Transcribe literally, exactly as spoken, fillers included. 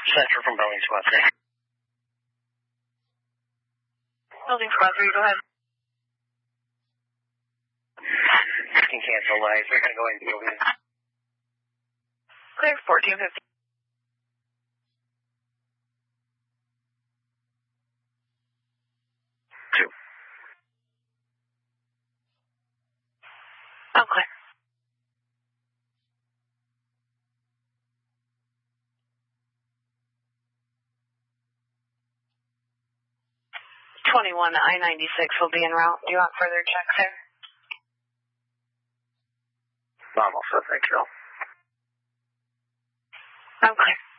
Center from Building Squad three. Building Squad three, go ahead. You can cancel lights. We're going to go ahead and go in. Clear, fourteen fifty. Two. Okay. twenty-one I ninety-six will be en route. Do you want further checks, sir? I'm all set, thank you. Okay.